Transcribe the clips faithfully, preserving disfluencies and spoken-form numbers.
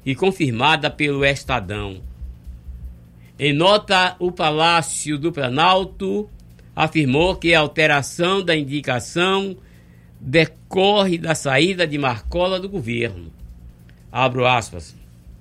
e confirmada pelo Estadão. Em nota, o Palácio do Planalto afirmou que a alteração da indicação decorre da saída de Marcola do governo. Abro aspas.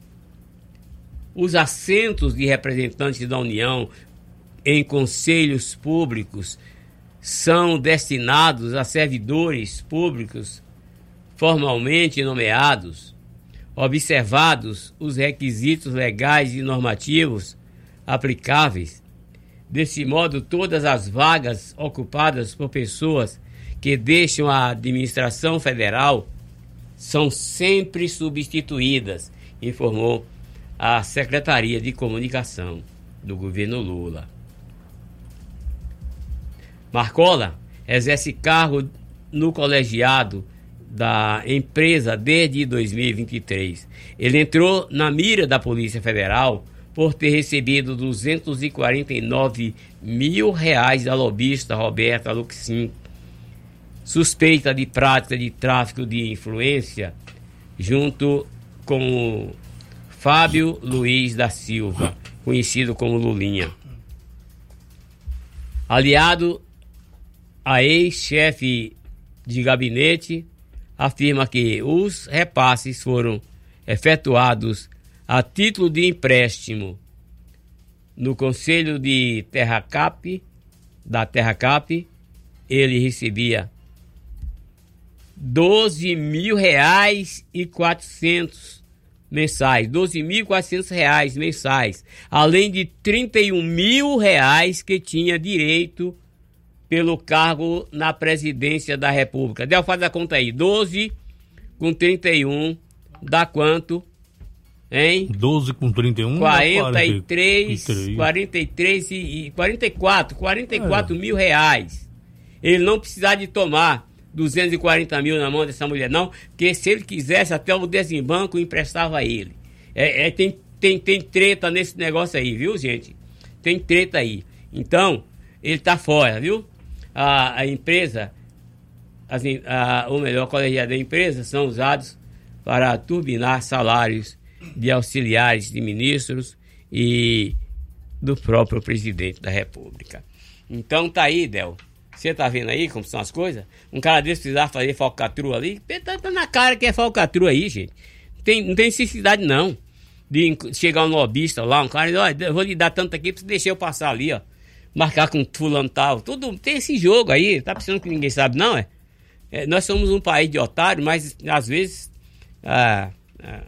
Os assentos de representantes da União em conselhos públicos são destinados a servidores públicos formalmente nomeados, observados os requisitos legais e normativos aplicáveis. Desse modo, todas as vagas ocupadas por pessoas que deixam a administração federal são sempre substituídas, informou a Secretaria de Comunicação do governo Lula. Marcola exerce cargo no colegiado da empresa desde dois mil e vinte e três. Ele entrou na mira da Polícia Federal por ter recebido duzentos e quarenta e nove mil reais da lobista Roberta Luxim, suspeita de prática de tráfico de influência, junto com Fábio Luiz da Silva, conhecido como Lulinha. Aliado a ex-chefe de gabinete, afirma que os repasses foram efetuados a título de empréstimo no Conselho de Terracap, da Terracap. Ele recebia doze mil reais e quatrocentos mensais, doze mil e quatrocentos reais mensais, além de trinta e um mil reais que tinha direito pelo cargo na presidência da República. Del, faz a conta aí, doze com trinta e um dá quanto? Hein? doze com trinta e um quarenta e três, quarenta e três e quarenta e quatro, quarenta e quatro é. mil reais. Ele não precisava de tomar duzentos e quarenta mil na mão dessa mulher, não, porque se ele quisesse, até o Desembanco emprestava a ele. É, é, tem, tem, tem treta nesse negócio aí, viu, gente? Tem treta aí. Então, ele tá fora, viu? A, a empresa, assim, a, ou melhor, a colegiada da empresa são usados para turbinar salários de auxiliares de ministros e do próprio presidente da República. Então tá aí, Del. Você tá vendo aí como são as coisas? Um cara desse precisar fazer falcatrua ali, tá, tá na cara que é falcatrua aí, gente. Tem, não tem necessidade não de chegar um lobista lá, um cara e dizer, olha, eu vou lhe dar tanto aqui pra você deixar eu passar ali, ó. Marcar com fulano tal. Tudo, tem esse jogo aí, tá pensando que ninguém sabe, não, é? é nós somos um país de otário, mas às vezes a, a,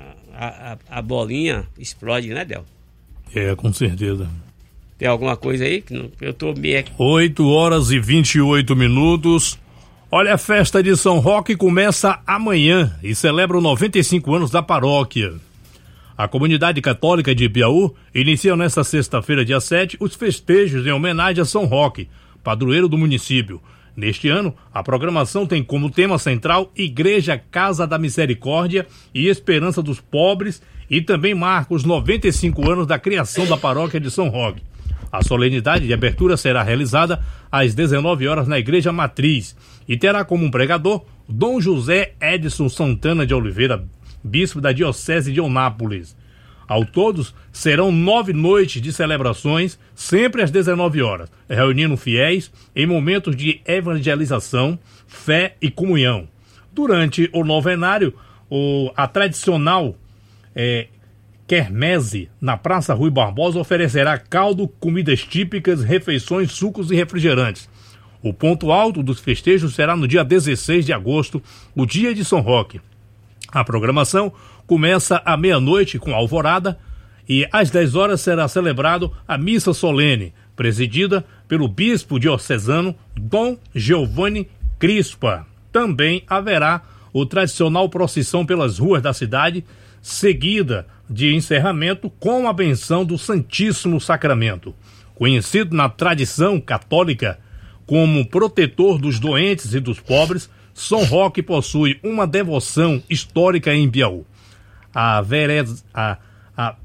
a, a bolinha explode, né, Del? É, com certeza. Tem alguma coisa aí que não, eu tô meio... oito horas e vinte e oito minutos. Olha, a festa de São Roque começa amanhã e celebra os noventa e cinco anos da paróquia. A comunidade católica de Ibiaú inicia nesta sexta-feira, dia sete, os festejos em homenagem a São Roque, padroeiro do município. Neste ano, a programação tem como tema central Igreja Casa da Misericórdia e Esperança dos Pobres e também marca os noventa e cinco anos da criação da paróquia de São Roque. A solenidade de abertura será realizada às dezenove horas na Igreja Matriz e terá como pregador Dom José Edson Santana de Oliveira, bispo da Diocese de Eunápolis. Ao todos, serão nove noites de celebrações, sempre às dezenove horas, reunindo fiéis em momentos de evangelização, fé e comunhão. Durante o novenário, o, a tradicional é, quermesse na Praça Rui Barbosa oferecerá caldo, comidas típicas, refeições, sucos e refrigerantes. O ponto alto dos festejos será no dia dezesseis de agosto, o dia de São Roque. A programação começa à meia-noite com alvorada e às dez horas será celebrado a missa solene, presidida pelo bispo diocesano Dom Giovanni Crispa. Também haverá o tradicional procissão pelas ruas da cidade, seguida de encerramento com a benção do Santíssimo Sacramento. Conhecido na tradição católica como protetor dos doentes e dos pobres, São Roque possui uma devoção histórica em Ibiaú. A, vere... a... a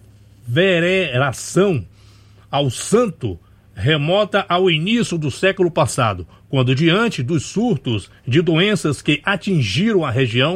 veneração ao santo remota ao início do século passado, quando, diante dos surtos de doenças que atingiram a região,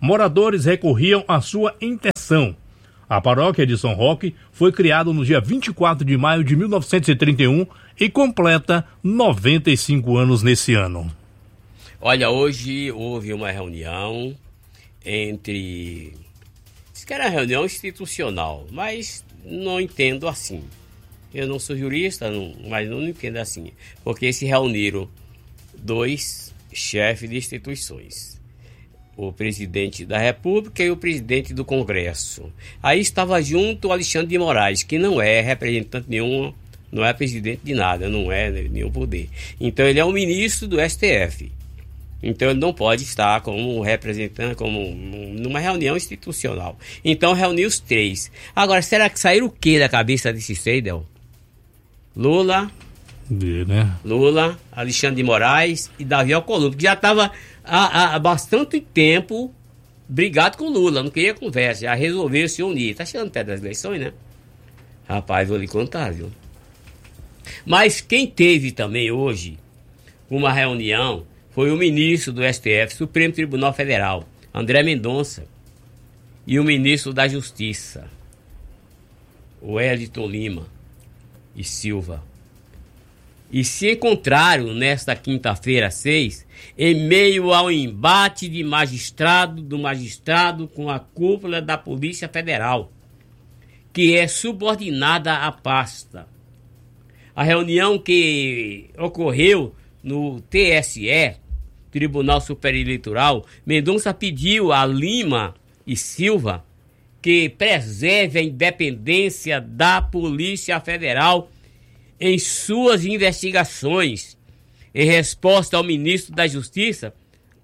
moradores recorriam à sua interdição. A paróquia de São Roque foi criada no dia vinte e quatro de maio de mil novecentos e trinta e um e completa noventa e cinco anos nesse ano. Olha, hoje houve uma reunião entre... Diz que era reunião institucional, mas não entendo assim. Eu não sou jurista, não, mas não entendo assim. Porque se reuniram dois chefes de instituições. O presidente da República e o presidente do Congresso. Aí estava junto o Alexandre de Moraes, que não é representante nenhum, não é presidente de nada, não é nenhum poder. Então ele é o ministro do S T F. Então ele não pode estar como representante, como numa reunião institucional. Então reuniu os três. Agora, será que saíram o que da cabeça desses três, Del? Lula, de, né? Lula, Alexandre de Moraes e Davi Alcolumbre, que já estava há, há bastante tempo brigado com Lula, não queria conversa, já resolveu se unir. Tá chegando perto das eleições, né? Rapaz, vou lhe contar, viu? Mas quem teve também hoje uma reunião foi o ministro do S T F, Supremo Tribunal Federal, André Mendonça, e o ministro da Justiça, o Wellington Lima e Silva. E se encontraram nesta quinta-feira, seis, em meio ao embate de magistrado do magistrado com a cúpula da Polícia Federal, que é subordinada à pasta. A reunião que ocorreu no T S E, Tribunal Superior Eleitoral, Mendonça pediu a Lima e Silva que preserve a independência da Polícia Federal em suas investigações. Em resposta ao ministro da Justiça,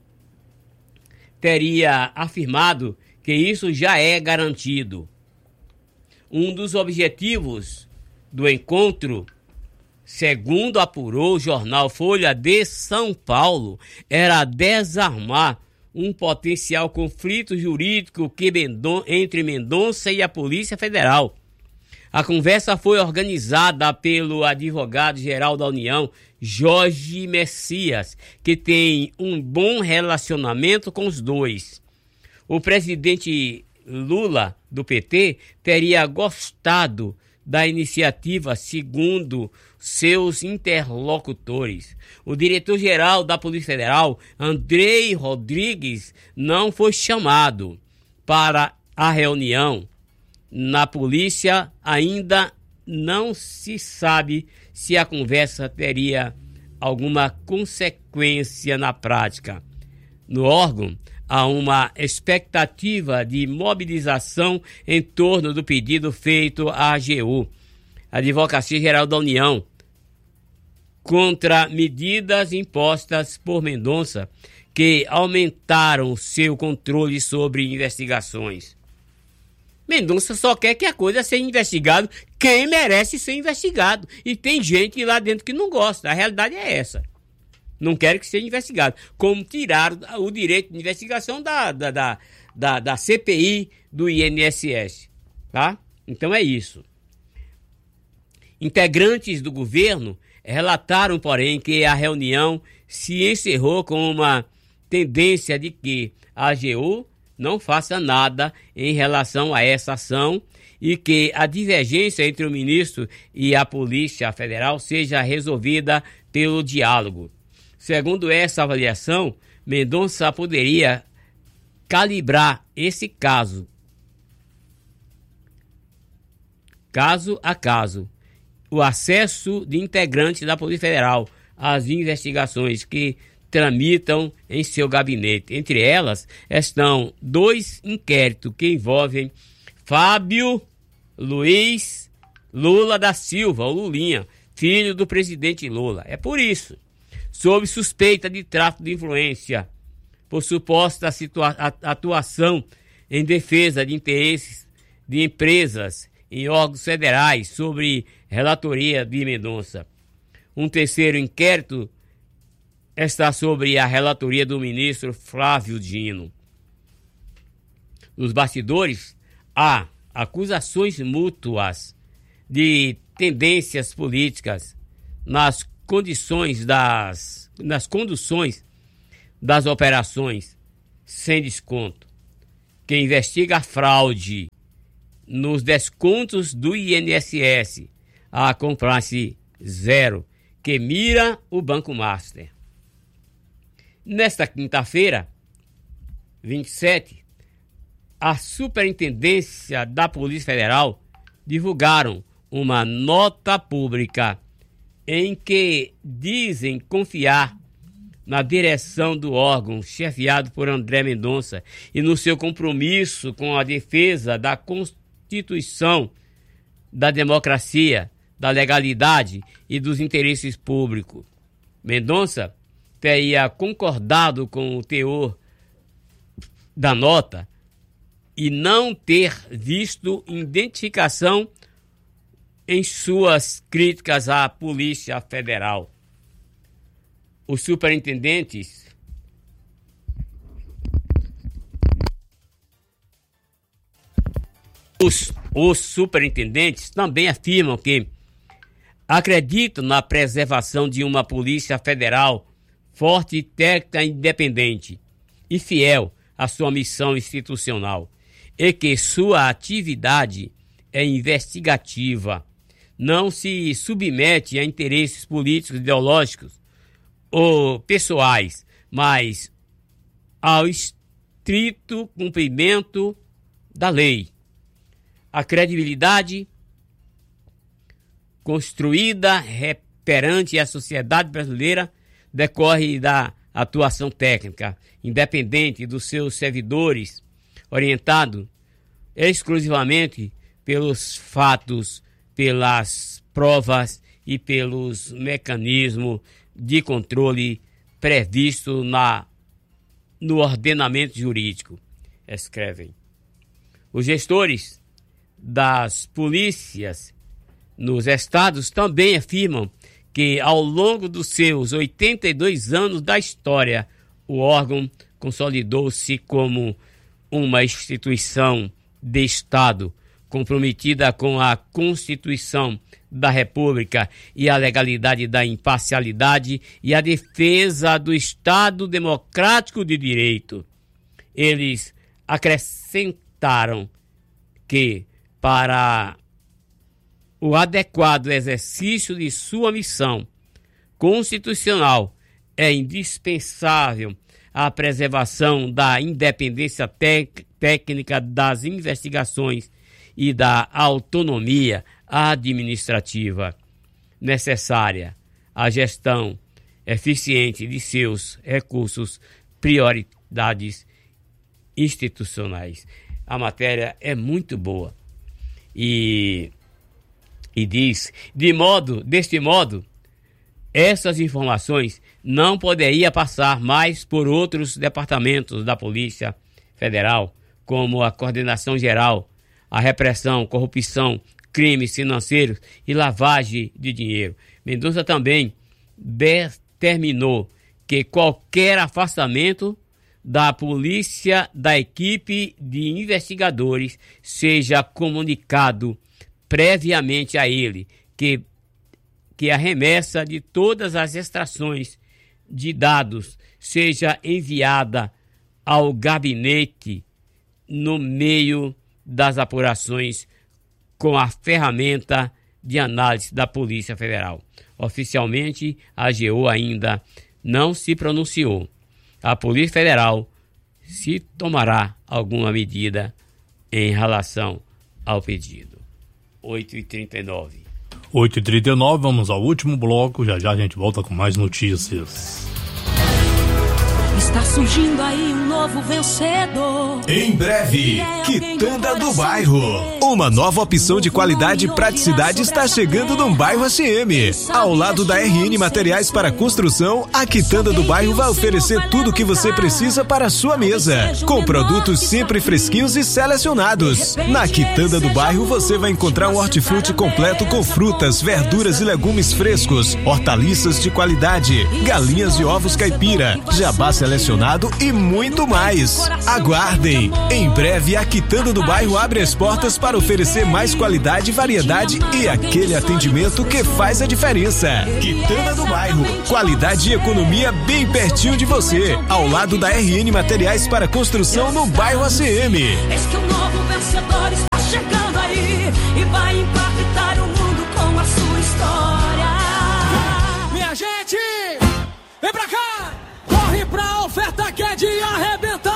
teria afirmado que isso já é garantido. Um dos objetivos do encontro, segundo apurou o jornal Folha de São Paulo, era desarmar um potencial conflito jurídico que Mendon- entre Mendonça e a Polícia Federal. A conversa foi organizada pelo advogado-geral da União, Jorge Messias, que tem um bom relacionamento com os dois. O presidente Lula, do P T, teria gostado da iniciativa, segundo seus interlocutores. O diretor-geral da Polícia Federal, Andrei Rodrigues, não foi chamado para a reunião. Na polícia ainda não se sabe se a conversa teria alguma consequência na prática. No órgão, há uma expectativa de mobilização em torno do pedido feito à A G U, Advocacia Geral da União, contra medidas impostas por Mendonça, que aumentaram seu controle sobre investigações. Mendonça só quer que a coisa seja investigada quem merece ser investigado. E tem gente lá dentro que não gosta. A realidade é essa. Não quer que seja investigado. Como tiraram o direito de investigação da, da, da, da, da C P I do I N S S. Tá? Então é isso. Integrantes do governo relataram, porém, que a reunião se encerrou com uma tendência de que a A G U não faça nada em relação a essa ação e que a divergência entre o ministro e a Polícia Federal seja resolvida pelo diálogo. Segundo essa avaliação, Mendonça poderia calibrar esse caso, caso a caso, o acesso de integrantes da Polícia Federal às investigações que tramitam em seu gabinete. Entre elas estão dois inquéritos que envolvem Fábio Luiz Lula da Silva, o Lulinha, filho do presidente Lula. É por isso, sob suspeita de tráfico de influência, por suposta situa- atuação em defesa de interesses de empresas em órgãos federais, sobre relatoria de Mendonça. Um terceiro inquérito está sobre a relatoria do ministro Flávio Dino. Nos bastidores, há acusações mútuas de tendências políticas nas condições das, nas conduções das operações sem desconto. que investiga a fraude nos descontos do I N S S, a Compliance Zero, que mira o Banco Master. Nesta quinta-feira, vinte e sete, a Superintendência da Polícia Federal divulgaram uma nota pública em que dizem confiar na direção do órgão chefiado por André Mendonça e no seu compromisso com a defesa da Constituição, da democracia, da legalidade e dos interesses públicos. Mendonça teria concordado com o teor da nota e não ter visto identificação em suas críticas à Polícia Federal. Os superintendentes os, os superintendentes também afirmam que acreditam na preservação de uma Polícia Federal forte, técnica, independente e fiel à sua missão institucional, e que sua atividade é investigativa, não se submete a interesses políticos, ideológicos ou pessoais, mas ao estrito cumprimento da lei. A credibilidade construída perante a sociedade brasileira decorre da atuação técnica, independente dos seus servidores, orientado exclusivamente pelos fatos, pelas provas e pelos mecanismos de controle previsto na, no ordenamento jurídico, escrevem. Os gestores das polícias nos estados também afirmam que, ao longo dos seus oitenta e dois anos da história, o órgão consolidou-se como uma instituição de Estado comprometida com a Constituição da República e a legalidade da imparcialidade e a defesa do Estado democrático de direito. Eles acrescentaram que, para o adequado exercício de sua missão constitucional, é indispensável a preservação da independência tec- técnica das investigações e da autonomia administrativa necessária à gestão eficiente de seus recursos, prioridades institucionais. A matéria é muito boa e, e diz, de modo, deste modo, essas informações não poderiam passar mais por outros departamentos da Polícia Federal, como a Coordenação Geral, a Repressão, Corrupção, Crimes Financeiros e Lavagem de Dinheiro. Mendonça também determinou que qualquer afastamento da polícia da equipe de investigadores seja comunicado previamente a ele, que, que a remessa de todas as extrações de dados seja enviada ao gabinete no meio das apurações com a ferramenta de análise da Polícia Federal. Oficialmente, a A G U ainda não se pronunciou. A Polícia Federal se tomará alguma medida em relação ao pedido. oito e trinta e nove. oito e trinta e nove, vamos ao último bloco. Já já a gente volta com mais notícias. Está surgindo aí um novo vencedor. Em breve, Quitanda do Bairro. Uma nova opção de qualidade e praticidade está chegando no bairro H M. Ao lado da R N Materiais para Construção, a Quitanda do Bairro vai oferecer tudo o que você precisa para a sua mesa, com produtos sempre fresquinhos e selecionados. Na Quitanda do Bairro você vai encontrar um hortifruti completo com frutas, verduras e legumes frescos, hortaliças de qualidade, galinhas e ovos caipira, jabá selecionado e muito mais. Aguardem! Em breve a Quitanda Quitanda do Bairro abre as portas para oferecer mais qualidade, variedade e aquele atendimento que faz a diferença. Quitanda do Bairro, qualidade e economia bem pertinho de você, ao lado da R N Materiais para Construção no bairro A C M. Eis que o novo vencedor está chegando aí e vai impactar o mundo com a sua história. Minha gente, vem pra cá, corre pra oferta que é de arrebentar.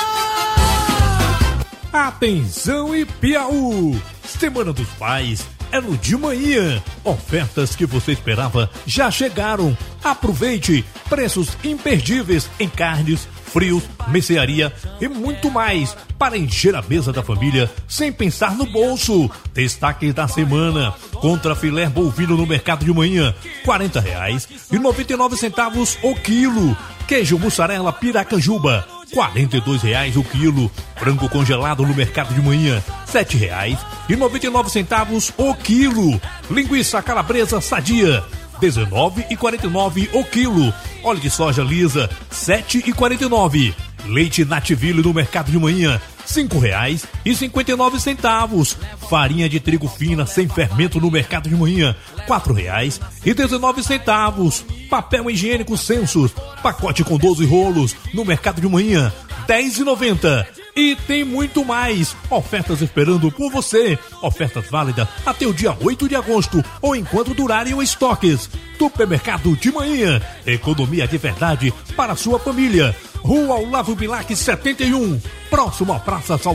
Atenção Ipiaú! Semana dos Pais é no de manhã. Ofertas que você esperava já chegaram. Aproveite preços imperdíveis em carnes, frios, mercearia e muito mais para encher a mesa da família sem pensar no bolso. Destaque da semana: contra filé bovino no mercado de manhã, quarenta reais e noventa e nove centavos o quilo. Queijo mussarela Piracanjuba, quarenta e dois reais o quilo. Frango congelado no mercado de manhã, sete reais e noventa e nove centavos o quilo. Linguiça calabresa Sadia, dezenove e quarenta e nove o quilo. Óleo de soja lisa, sete e quarenta e nove. Leite Nativilho no mercado de manhã, cinco reais e cinquenta e nove centavos. Farinha de trigo fina sem fermento no mercado de manhã, quatro reais e dezenove centavos. Papel higiênico Census, pacote com doze rolos no mercado de manhã, dez reais e noventa centavos. E tem muito mais. Ofertas esperando por você. Ofertas válidas até o dia oito de agosto ou enquanto durarem os estoques. Supermercado de manhã. Economia de verdade para a sua família. Rua Olavo Bilac setenta e um, próximo à Praça Salvador.